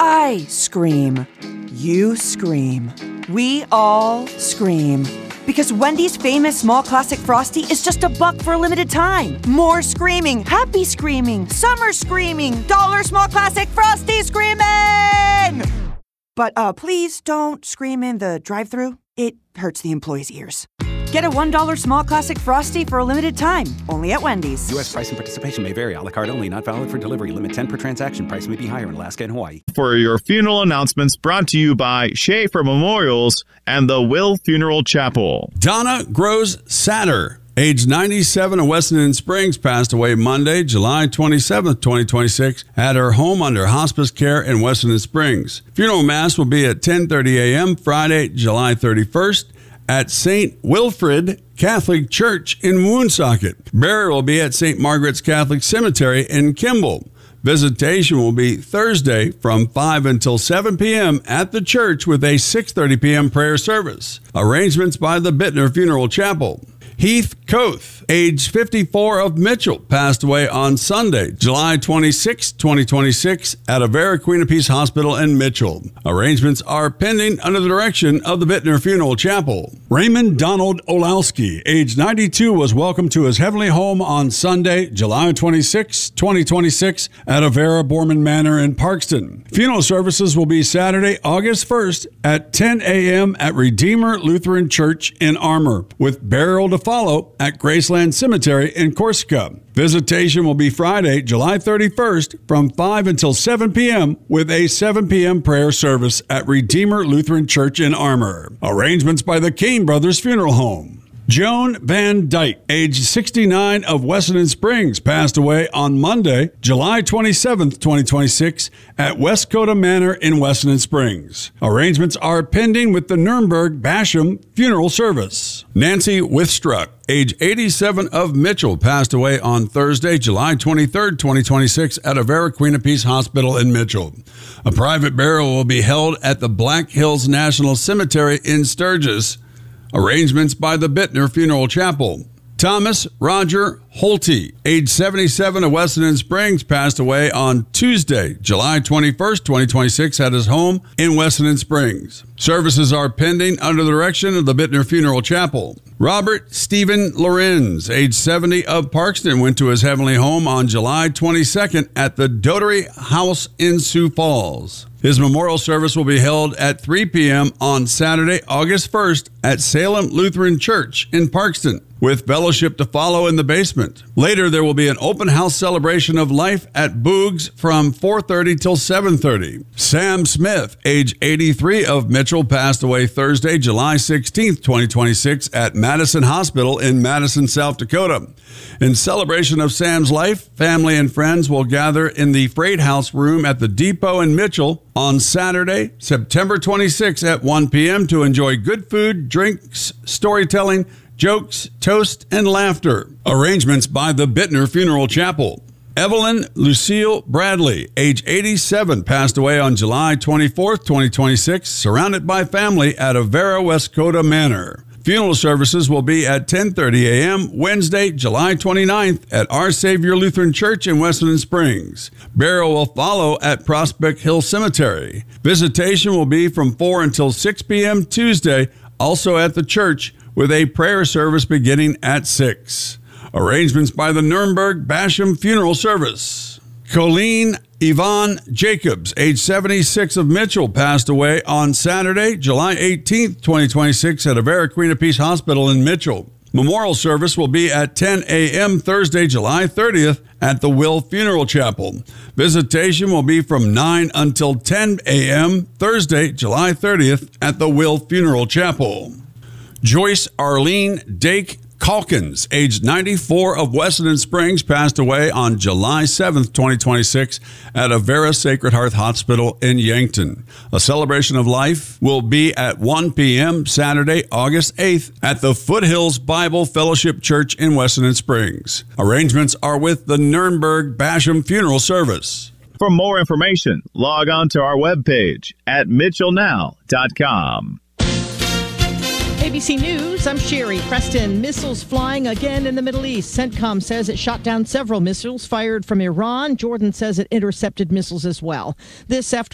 I scream. You scream. We all scream. Because Wendy's famous small classic Frosty is just $1 for a limited time. More screaming, happy screaming, summer screaming, dollar small classic Frosty screaming! But please don't scream in the drive-thru. It hurts the employees' ears. Get a $1 small classic Frosty for a limited time, only at Wendy's. U.S. price and participation may vary. A la carte only. Not valid for delivery. Limit 10 per transaction. Price may be higher in Alaska and Hawaii. For your funeral announcements, brought to you by Schaefer Memorials and the Will Funeral Chapel. Donna Gross Satter, age 97 of Weston Springs, passed away Monday, July 27, 2026, at her home under hospice care in Weston Springs. Funeral mass will be at 10:30 a.m. Friday, July 31st. At St. Wilfrid Catholic Church in Woonsocket. Burial will be at St. Margaret's Catholic Cemetery in Kimball. Visitation will be Thursday from 5 until 7 p.m. at the church with a 6:30 p.m. prayer service. Arrangements by the Bittner Funeral Chapel. Heath Koth, age 54 of Mitchell, passed away on Sunday, July 26, 2026, at Avera Queen of Peace Hospital in Mitchell. Arrangements are pending under the direction of the Bittner Funeral Chapel. Raymond Donald Olowski, age 92, was welcomed to his heavenly home on Sunday, July 26, 2026, at Avera Borman Manor in Parkston. Funeral services will be Saturday, August 1st at 10 a.m. at Redeemer Lutheran Church in Armour, with burial to follow at Graceland Cemetery in Corsica. Visitation will be Friday, July 31st from 5 until 7 p.m. with a 7 p.m. prayer service at Redeemer Lutheran Church in Armour. Arrangements by the Kane Brothers Funeral Home. Joan Van Dyke, age 69 of Weston Springs, passed away on Monday, July 27, 2026, at Westcote Manor in Weston Springs. Arrangements are pending with the Nuremberg Basham Funeral Service. Nancy Withstruck, age 87 of Mitchell, passed away on Thursday, July 23, 2026, at Avera Queen of Peace Hospital in Mitchell. A private burial will be held at the Black Hills National Cemetery in Sturgis. Arrangements by the Bittner Funeral Chapel. Thomas Roger Holte, age 77 of Weston Springs, passed away on Tuesday, July 21st, 2026, at his home in Weston Springs. Services are pending under the direction of the Bittner Funeral Chapel. Robert Stephen Lorenz, age 70 of Parkston, went to his heavenly home on July 22nd at the Dotery House in Sioux Falls. His memorial service will be held at 3 p.m. on Saturday, August 1st at Salem Lutheran Church in Parkston, with fellowship to follow in the basement. Later, there will be an open house celebration of life at Boogs from 4:30 till 7:30. Sam Smith, age 83 of Mitchell, passed away Thursday, July 16th, 2026, at Madison Hospital in Madison, South Dakota. In celebration of Sam's life, family and friends will gather in the Freight House room at the Depot in Mitchell on Saturday, September 26th at 1 p.m. to enjoy good food, drinks, storytelling, jokes, toast, and laughter. Arrangements by the Bittner Funeral Chapel. Evelyn Lucille Bradley, age 87, passed away on July 24th, 2026, surrounded by family at Avera Westcote Manor. Funeral services will be at 10:30 a.m. Wednesday, July 29th at Our Savior Lutheran Church in Weston Springs. Burial will follow at Prospect Hill Cemetery. Visitation will be from 4 until 6 p.m. Tuesday, also at the church, with a prayer service beginning at 6. Arrangements by the Nuremberg Basham Funeral Service. Colleen Yvonne Jacobs, age 76 of Mitchell, passed away on Saturday, July 18th, 2026, at Avera Queen of Peace Hospital in Mitchell. Memorial service will be at 10 a.m. Thursday, July 30th at the Will Funeral Chapel. Visitation will be from 9 until 10 a.m. Thursday, July 30th at the Will Funeral Chapel. Joyce Arlene Dake Calkins, aged 94 of Weston Springs, passed away on July 7th, 2026 at Avera Sacred Heart Hospital in Yankton. A celebration of life will be at 1 p.m. Saturday, August 8th at the Foothills Bible Fellowship Church in Weston Springs. Arrangements are with the Nuremberg Basham Funeral Service. For more information, log on to our webpage at mitchellnow.com. ABC News, I'm Sherry Preston. Missiles flying again in the Middle East. CENTCOM says it shot down several missiles fired from Iran. Jordan says it intercepted missiles as well. This after